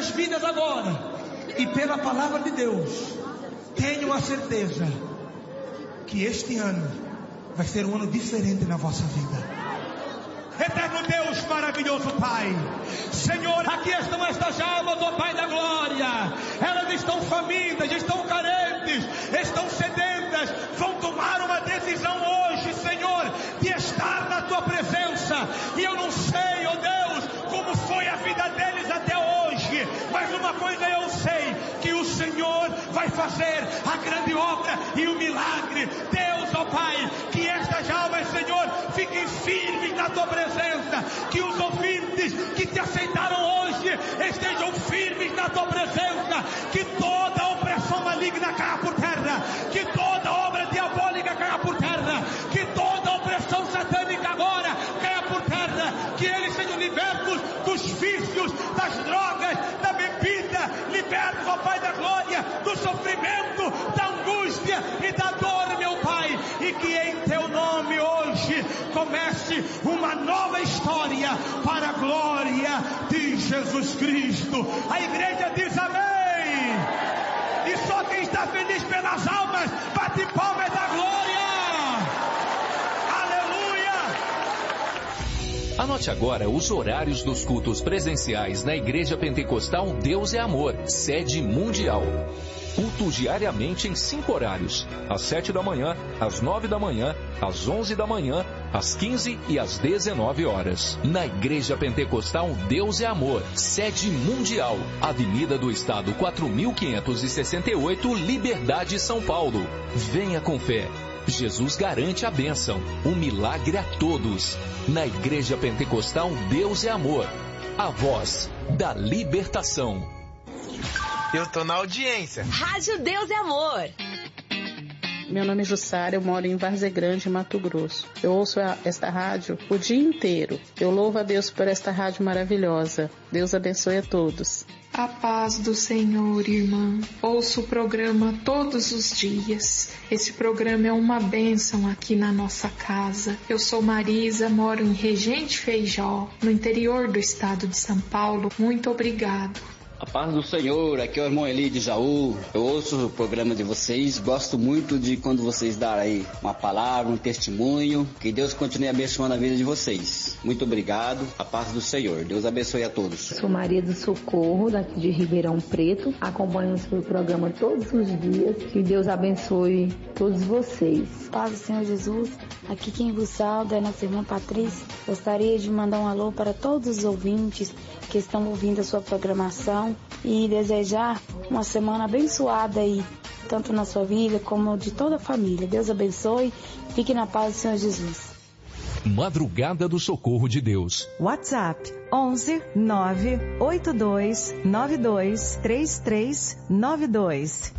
nossas vidas agora, e pela palavra de Deus, tenho a certeza que este ano vai ser um ano diferente na vossa vida. Eterno Deus, maravilhoso Pai, Senhor, aqui estão estas almas, ó Pai da glória. Elas estão famintas, estão carentes, estão sedentas, vão tomar uma decisão hoje, Senhor, de estar na Tua presença. E eu não sei, ó Deus, como foi a vida deles até hoje, mas uma coisa eu sei, que o Senhor vai fazer a grande obra e o milagre. Deus, ó Pai, que estas almas, Senhor, fiquem firmes na Tua presença, que os ouvintes que Te aceitaram hoje estejam firmes na Tua presença, que toda opressão maligna caia por terra, que toda obra diabólica caia por terra, que toda opressão satânica agora caia por terra, que eles sejam libertos dos vícios, das drogas, da bebida, libertos, ó Pai da glória, do sofrimento, da angústia e da dor, meu Pai, e que em Teu nome hoje comece uma nova história para a glória de Jesus Cristo. A igreja diz amém. E só quem está feliz pelas almas bate palmas da glória. Aleluia. Anote agora os horários dos cultos presenciais na Igreja Pentecostal Deus é Amor, sede mundial. Culto diariamente em 5 horários: às 7 da manhã, às 9 da manhã, às 11 da manhã, às 15 e às 19 horas. Na Igreja Pentecostal Deus é Amor, sede mundial, Avenida do Estado 4568, Liberdade, São Paulo. Venha com fé. Jesus garante a bênção, o milagre a todos. Na Igreja Pentecostal Deus é Amor, a voz da libertação. Eu tô na audiência. Rádio Deus é Amor. Meu nome é Jussara, eu moro em Várzea Grande, Mato Grosso. Eu ouço esta rádio o dia inteiro. Eu louvo a Deus por esta rádio maravilhosa. Deus abençoe a todos. A paz do Senhor, irmã. Ouço o programa todos os dias. Esse programa é uma bênção aqui na nossa casa. Eu sou Marisa, moro em Regente Feijó, no interior do estado de São Paulo. Muito obrigado. A paz do Senhor, aqui é o irmão Eli de Jaú. Eu ouço o programa de vocês, gosto muito de quando vocês dão aí uma palavra, um testemunho. Que Deus continue abençoando a vida de vocês. Muito obrigado, a paz do Senhor. Deus abençoe a todos. Sou Maria do Socorro, daqui de Ribeirão Preto. Acompanho o seu programa todos os dias. Que Deus abençoe todos vocês. Paz do Senhor Jesus, aqui quem vos salva é nossa irmã Patrícia. Gostaria de mandar um alô para todos os ouvintes que estão ouvindo a sua programação e desejar uma semana abençoada aí, tanto na sua vida como de toda a família. Deus abençoe, fique na paz do Senhor Jesus. Madrugada do Socorro de Deus. WhatsApp 11 982 92 3392.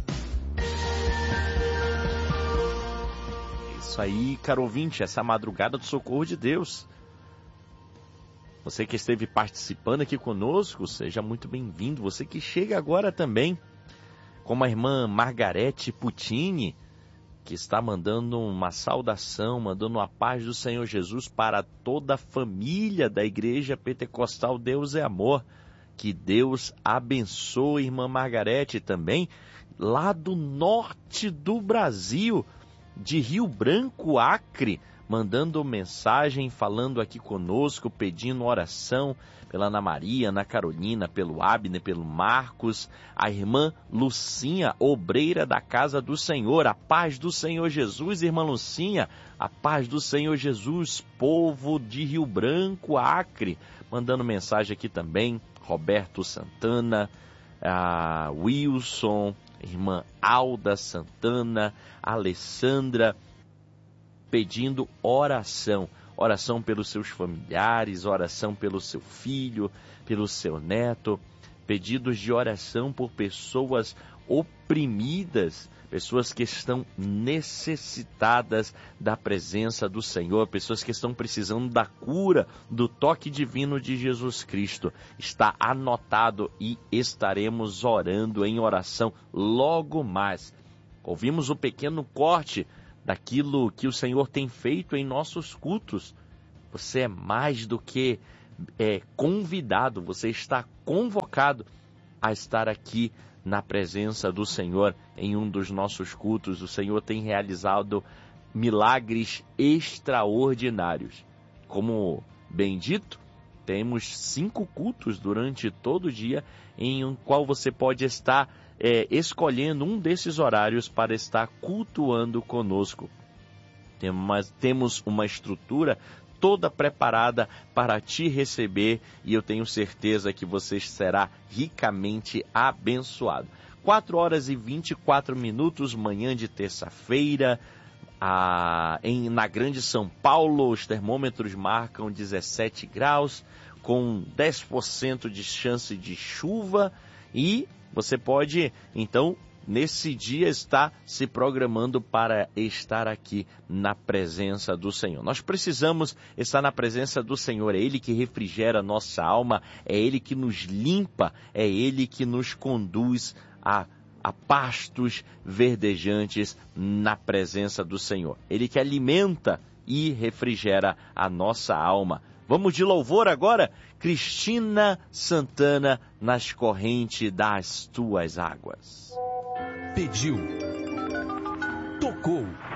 Isso aí, caro ouvinte, essa madrugada do Socorro de Deus. Você que esteve participando aqui conosco, seja muito bem-vindo. Você que chega agora também, como a irmã Margarete Putini, que está mandando uma saudação, mandando a paz do Senhor Jesus para toda a família da Igreja Pentecostal Deus é Amor. Que Deus abençoe, irmã Margarete, também lá do norte do Brasil, de Rio Branco, Acre, mandando mensagem, falando aqui conosco, pedindo oração pela Ana Maria, Ana Carolina, pelo Abner, pelo Marcos, a irmã Lucinha, obreira da casa do Senhor. A paz do Senhor Jesus, irmã Lucinha, a paz do Senhor Jesus, povo de Rio Branco, Acre, mandando mensagem aqui também, Roberto Santana, a Wilson, irmã Alda Santana, Alessandra, pedindo oração pelos seus familiares, oração pelo seu filho, pelo seu neto, pedidos de oração por pessoas oprimidas, pessoas que estão necessitadas da presença do Senhor, pessoas que estão precisando da cura, do toque divino de Jesus Cristo. Está anotado e estaremos orando em oração logo mais. Ouvimos o pequeno corte daquilo que o Senhor tem feito em nossos cultos. Você é mais do que convidado, você está convocado a estar aqui na presença do Senhor em um dos nossos cultos. O Senhor tem realizado milagres extraordinários. Como bem dito, temos 5 cultos durante todo o dia, em um qual você pode estar escolhendo um desses horários para estar cultuando conosco. Temos uma estrutura toda preparada para te receber, e eu tenho certeza que você será ricamente abençoado. 4h24, manhã de terça-feira, na Grande São Paulo, os termômetros marcam 17 graus, com 10% de chance de chuva, e você pode, então, nesse dia, estar se programando para estar aqui na presença do Senhor. Nós precisamos estar na presença do Senhor. É Ele que refrigera a nossa alma, é Ele que nos limpa, é Ele que nos conduz a pastos verdejantes na presença do Senhor. Ele que alimenta e refrigera a nossa alma. Vamos de louvor agora? Cristina Santana, nas correntes das tuas águas. Pediu, tocou,